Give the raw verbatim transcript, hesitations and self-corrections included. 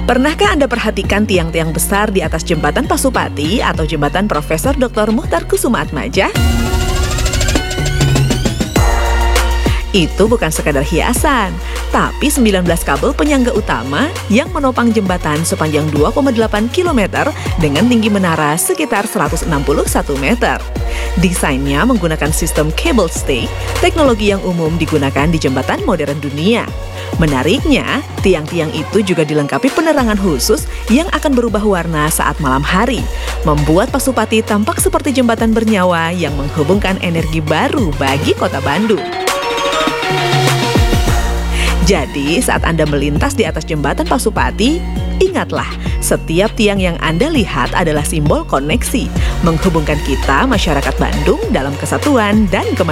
Pernahkah Anda perhatikan tiang-tiang besar di atas jembatan Pasupati atau jembatan Profesor doktor Muchtar Kusumaatmadja? Itu bukan sekadar hiasan, tapi sembilan belas kabel penyangga utama yang menopang jembatan sepanjang dua koma delapan kilometer dengan tinggi menara sekitar seratus enam puluh satu meter. Desainnya menggunakan sistem cable stay, teknologi yang umum digunakan di jembatan modern dunia. Menariknya, tiang-tiang itu juga dilengkapi penerangan khusus yang akan berubah warna saat malam hari, membuat Pasupati tampak seperti jembatan bernyawa yang menghubungkan energi baru bagi kota Bandung. Jadi, saat Anda melintas di atas jembatan Pasupati, ingatlah, setiap tiang yang Anda lihat adalah simbol koneksi, menghubungkan kita masyarakat Bandung dalam kesatuan dan kemanusiaan.